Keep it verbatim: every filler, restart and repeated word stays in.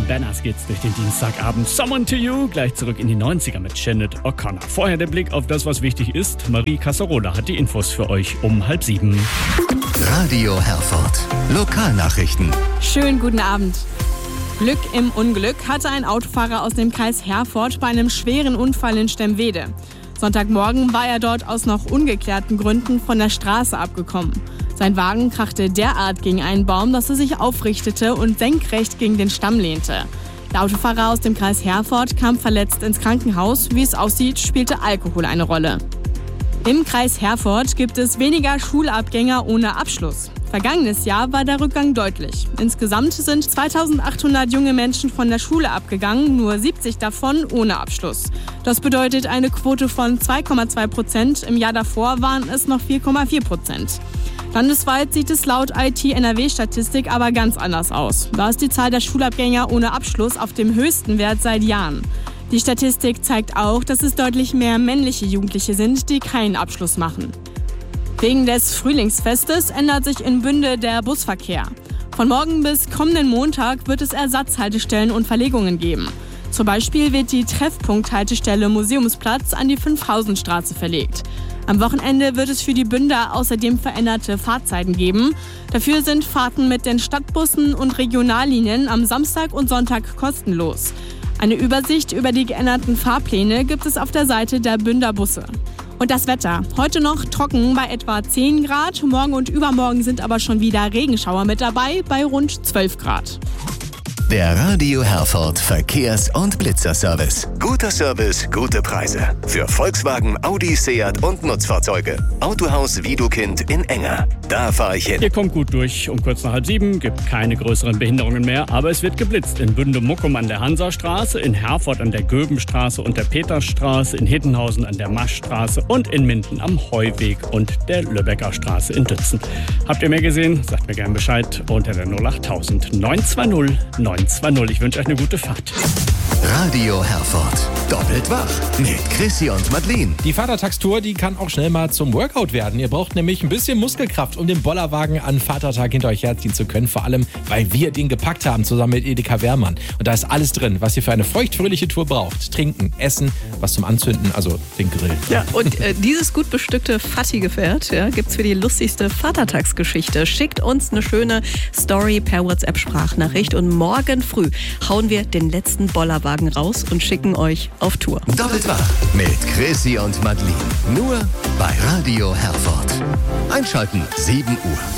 Banners geht's durch den Dienstagabend. Someone to You, gleich zurück in die neunziger mit Sinead O'Connor. Vorher der Blick auf das, was wichtig ist. Marie Casserola hat die Infos für euch um halb sieben. Radio Herford. Lokalnachrichten. Schönen guten Abend. Glück im Unglück hatte ein Autofahrer aus dem Kreis Herford bei einem schweren Unfall in Stemwede. Sonntagmorgen war er dort aus noch ungeklärten Gründen von der Straße abgekommen. Sein Wagen krachte derart gegen einen Baum, dass er sich aufrichtete und senkrecht gegen den Stamm lehnte. Der Autofahrer aus dem Kreis Herford kam verletzt ins Krankenhaus. Wie es aussieht, spielte Alkohol eine Rolle. Im Kreis Herford gibt es weniger Schulabgänger ohne Abschluss. Vergangenes Jahr war der Rückgang deutlich. Insgesamt sind zweitausendachthundert junge Menschen von der Schule abgegangen, nur siebzig davon ohne Abschluss. Das bedeutet eine Quote von zwei Komma zwei Prozent. Im Jahr davor waren es noch vier Komma vier Prozent. Landesweit sieht es laut I T N R W-Statistik aber ganz anders aus. Da ist die Zahl der Schulabgänger ohne Abschluss auf dem höchsten Wert seit Jahren. Die Statistik zeigt auch, dass es deutlich mehr männliche Jugendliche sind, die keinen Abschluss machen. Wegen des Frühlingsfestes ändert sich in Bünde der Busverkehr. Von morgen bis kommenden Montag wird es Ersatzhaltestellen und Verlegungen geben. Zum Beispiel wird die Treffpunkt-Haltestelle Museumsplatz an die Fünfhausenstraße verlegt. Am Wochenende wird es für die Bünder außerdem veränderte Fahrzeiten geben. Dafür sind Fahrten mit den Stadtbussen und Regionallinien am Samstag und Sonntag kostenlos. Eine Übersicht über die geänderten Fahrpläne gibt es auf der Seite der Bünder Busse. Und das Wetter. Heute noch trocken bei etwa zehn Grad. Morgen und übermorgen sind aber schon wieder Regenschauer mit dabei bei rund zwölf Grad. Der Radio Herford Verkehrs- und Blitzerservice. Guter Service, gute Preise. Für Volkswagen, Audi, Seat und Nutzfahrzeuge. Autohaus Wiedukind in Enger. Da fahre ich hin. Ihr kommt gut durch. Um kurz nach halb sieben gibt keine größeren Behinderungen mehr, aber es wird geblitzt. In Bünde-Muckum an der Hansastraße, in Herford an der Göbenstraße und der Petersstraße, in Hittenhausen an der Maschstraße und in Minden am Heuweg und der Lübecker Straße in Dützen. Habt ihr mehr gesehen? Sagt mir gerne Bescheid unter der null acht tausend neun zwei null neun zwei null. Ich wünsche euch eine gute Fahrt. Radio Herford. Doppelt wach mit Chrissy und Madeleine. Die Vatertagstour, die kann auch schnell mal zum Workout werden. Ihr braucht nämlich ein bisschen Muskelkraft, um den Bollerwagen an Vatertag hinter euch herziehen zu können. Vor allem, weil wir den gepackt haben, zusammen mit Edeka Wehrmann. Und da ist alles drin, was ihr für eine feuchtfröhliche Tour braucht. Trinken, Essen, was zum Anzünden, also den Grill. Ja, und äh, dieses gut bestückte Fatti-Gefährt ja, gibt's für die lustigste Vatertagsgeschichte. Schickt uns eine schöne Story per WhatsApp-Sprachnachricht und morgen früh hauen wir den letzten Bollerwagen raus und schicken euch auf Tour. Doppelt wach mit Chrissy und Madeleine. Nur bei Radio Herford. Einschalten, sieben Uhr.